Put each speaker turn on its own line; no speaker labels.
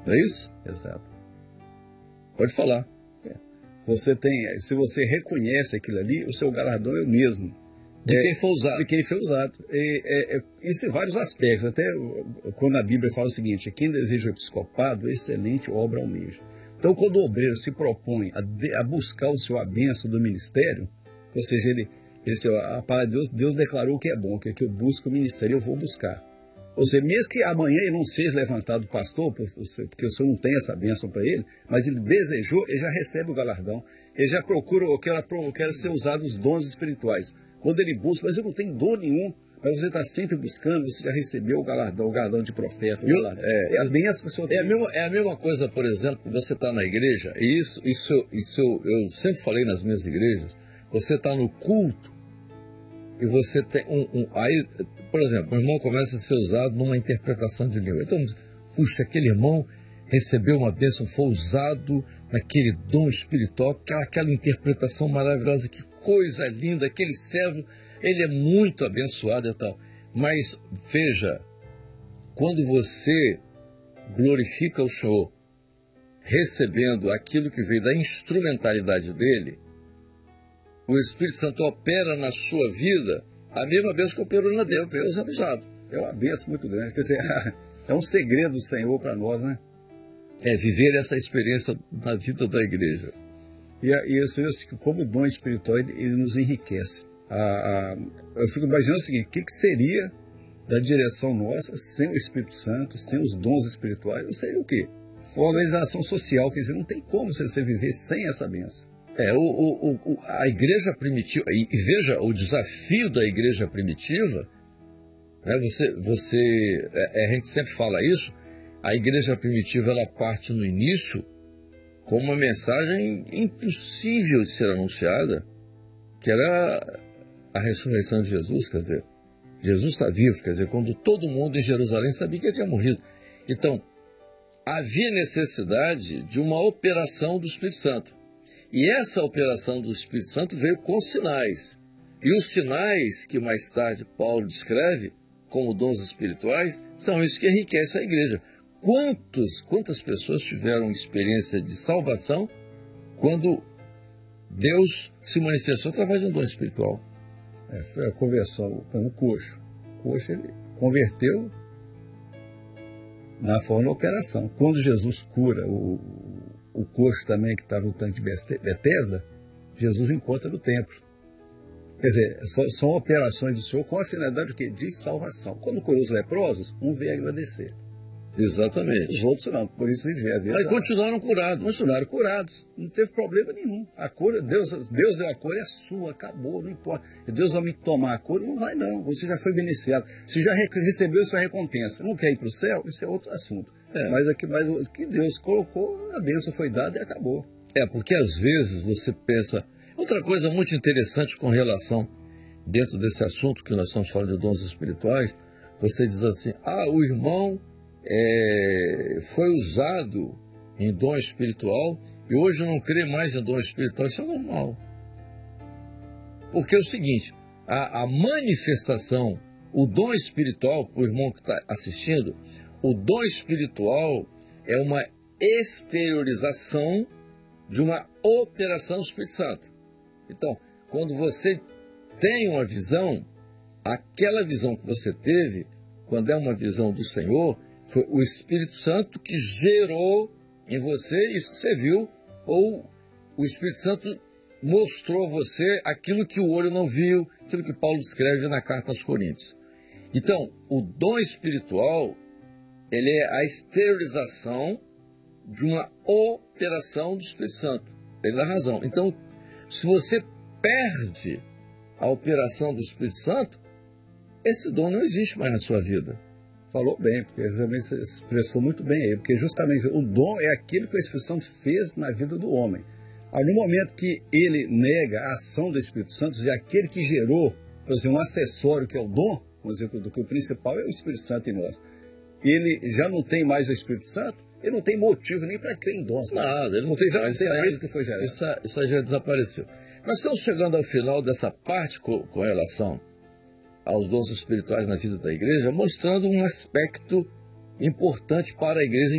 Não é isso?
Exato.
Pode falar.
Se você reconhece aquilo ali, o seu galardão é o mesmo.
De quem foi usado.
De quem foi usado. Isso em vários aspectos. Até quando a Bíblia fala o seguinte: quem deseja o episcopado, excelente obra almeja. Então, quando o obreiro se propõe a buscar o seu a bênção do ministério, ou seja, a palavra de Deus declarou que é bom, que eu busco o ministério, eu vou buscar. Ou seja, mesmo que amanhã ele não seja levantado pastor, porque o senhor não tem essa bênção para ele, mas ele desejou, ele já recebe o galardão. Ele já procura, eu quero ser usado os dons espirituais. Quando ele busca, mas eu não tenho dom nenhum, mas você está sempre buscando, você já recebeu o galardão de profeta. É a bênção que o senhor tem.
É a mesma coisa, por exemplo, você está na igreja, e isso eu sempre falei nas minhas igrejas, você está no culto, e você tem aí, por exemplo, o irmão começa a ser usado numa interpretação de língua. Então, puxa, aquele irmão recebeu uma bênção, foi usado naquele dom espiritual, aquela interpretação maravilhosa, que coisa linda, aquele servo, ele é muito abençoado e tal. Mas, veja, quando você glorifica o Senhor, recebendo aquilo que veio da instrumentalidade dele, o Espírito Santo opera na sua vida a mesma bênção que operou na Deus abusado.
É uma bênção muito grande. Quer dizer, é um segredo do Senhor para nós, né?
É viver essa experiência na vida da igreja.
E eu sei que como dom espiritual, ele nos enriquece. Eu fico imaginando o seguinte: o que seria da direção nossa sem o Espírito Santo, sem os dons espirituais? Não seria o quê? Uma organização social, quer dizer, não tem como você viver sem essa bênção.
A igreja primitiva, e veja o desafio da igreja primitiva, né? A gente sempre fala isso, a igreja primitiva ela parte no início com uma mensagem impossível de ser anunciada, que era a ressurreição de Jesus, quer dizer, Jesus está vivo, quer dizer, quando todo mundo em Jerusalém sabia que ele tinha morrido. Então, havia necessidade de uma operação do Espírito Santo. E essa operação do Espírito Santo veio com sinais. E os sinais que mais tarde Paulo descreve como dons espirituais são isso que enriquece a igreja. Quantas pessoas tiveram experiência de salvação quando Deus se manifestou através de um dom espiritual?
Foi a conversão com o coxo. O coxo ele converteu na forma da operação. Quando Jesus cura o coxo também que estava no tanque de Betesda, Jesus o encontra no templo. Quer dizer, são operações do Senhor com a finalidade de quê? De salvação. Quando curou os leprosos, um veio agradecer.
Exatamente.
Os outros não, por isso ele veio.
Aí continuaram curados.
Continuaram curados. Não teve problema nenhum. A cura, Deus deu a cura, é sua, acabou, não importa. Deus vai me tomar a cura? Não vai não. Você já foi beneficiado. Você já recebeu sua recompensa. Não quer ir para o céu? Isso é outro assunto. Mas o que Deus colocou, a bênção foi dada e acabou.
Porque às vezes você pensa... Outra coisa muito interessante com relação, dentro desse assunto que nós estamos falando de dons espirituais, você diz assim, o irmão foi usado em dom espiritual e hoje não crê mais em dom espiritual. Isso é normal. Porque é o seguinte, a manifestação, o dom espiritual, para o irmão que está assistindo, o dom espiritual é uma exteriorização de uma operação do Espírito Santo. Então, quando você tem uma visão, aquela visão que você teve, quando é uma visão do Senhor, foi o Espírito Santo que gerou em você isso que você viu, ou o Espírito Santo mostrou a você aquilo que o olho não viu, aquilo que Paulo escreve na carta aos Coríntios. Então, o dom espiritual, ele é a exteriorização de uma operação do Espírito Santo. Ele dá razão. Então, se você perde a operação do Espírito Santo, esse dom não existe mais na sua vida.
Falou bem, porque exatamente você expressou muito bem aí, porque justamente o dom é aquilo que o Espírito Santo fez na vida do homem. No momento que ele nega a ação do Espírito Santo, já aquele que gerou, por exemplo, um acessório que é o dom, vamos dizer que o principal é o Espírito Santo em nós, ele já não tem mais o Espírito Santo, ele não tem motivo nem para crer em dons.
Nada, ele não tem
mais o que foi gerado.
Isso já desapareceu. Nós estamos chegando ao final dessa parte com relação aos dons espirituais na vida da igreja, mostrando um aspecto importante para a igreja